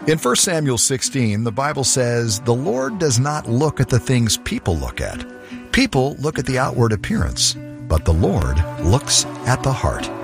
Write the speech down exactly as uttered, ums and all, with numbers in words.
In First Samuel sixteen, the Bible says, "The Lord does not look at the things people look at. People look at the outward appearance, but the Lord looks at the heart."